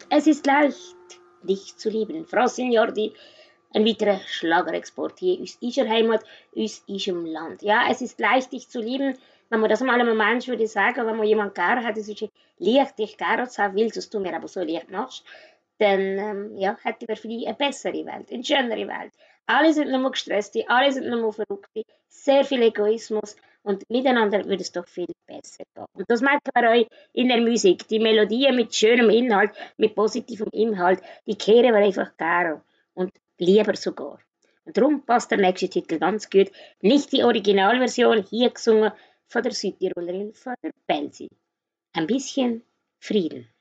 Es ist leicht, dich zu lieben. Francine Jordi, ein weiterer Schlagerexport hier aus unserer Heimat, aus unserem Land. Ja, es ist leicht, dich zu lieben. Wenn man das mal einem Menschen würde sagen, wenn man jemanden gerne hat, es ist leicht, dich gerne zu haben, weil du mir aber so leicht machst, dann ja, hätten wir vielleicht eine bessere Welt, eine schönere Welt. Alle sind nur gestresste, alle sind nur verrückte, sehr viel Egoismus und miteinander würde es doch viel besser gehen. Und das merken wir auch in der Musik. Die Melodien mit schönem Inhalt, mit positivem Inhalt, die kehren wir einfach gerne und lieber sogar. Und darum passt der nächste Titel ganz gut. Nicht die Originalversion, hier gesungen von der Südtirolerin, von der Belsi. Ein bisschen Frieden.